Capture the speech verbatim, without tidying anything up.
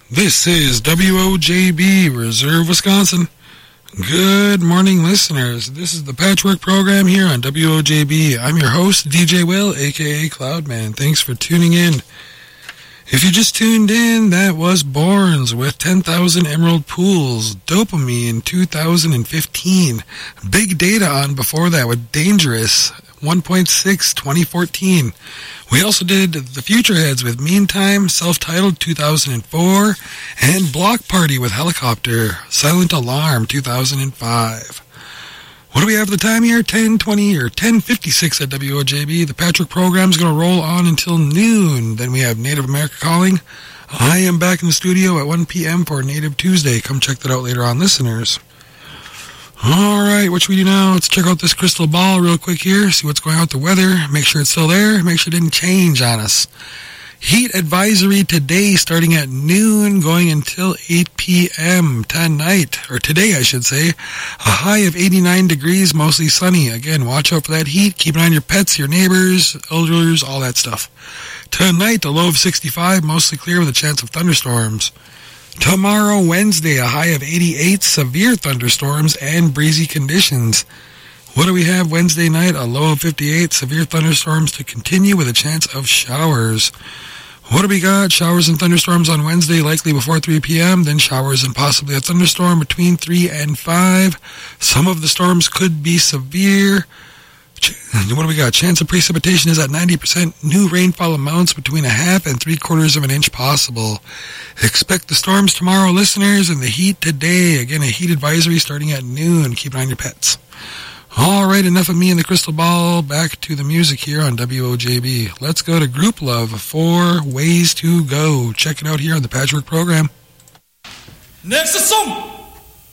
This is W O J B, Reserve, Wisconsin. Good morning, listeners. This is the Patchwork Program here on W O J B. I'm your host, D J Will, a k a. Cloudman. Thanks for tuning in. If you just tuned in, that was Borns with ten thousand Emerald Pools, Dopamine two thousand fifteen. Big Data on before that with Dangerous, one point six, twenty fourteen. We also did The Future Heads with Meantime, self-titled two thousand four, and Block Party with Helicopter, Silent Alarm two thousand five. What do we have at the time here? ten twenty or ten fifty-six at W O J B. The Patrick program's going to roll on until noon. Then we have Native America Calling. I am back in the studio at one p.m. for Native Tuesday. Come check that out later on, listeners. All right, what should we do now? Let's check out this crystal ball real quick here, see what's going on with the weather, make sure it's still there, make sure it didn't change on us. Heat advisory today starting at noon, going until eight p.m. tonight, or today I should say. A high of eighty-nine degrees, mostly sunny. Again, watch out for that heat. Keep an eye on your pets, your neighbors, elders, all that stuff. Tonight, a low of sixty-five, mostly clear with a chance of thunderstorms. Tomorrow, Wednesday, a high of eighty-eight, severe thunderstorms and breezy conditions. What do we have Wednesday night? A low of fifty-eight, severe thunderstorms to continue with a chance of showers. What do we got? Showers and thunderstorms on Wednesday, likely before three p.m., then showers and possibly a thunderstorm between three and five. Some of the storms could be severe. What do we got? Chance of precipitation is at ninety percent. New rainfall amounts between a half and three quarters of an inch possible. Expect the storms tomorrow, listeners, and the heat today. Again, a heat advisory starting at noon. Keep an eye on your pets. All right, enough of me and the crystal ball. Back to the music here on W O J B. Let's go to Group Love, Four Ways to Go. Check it out here on the Patchwork Program. Next song.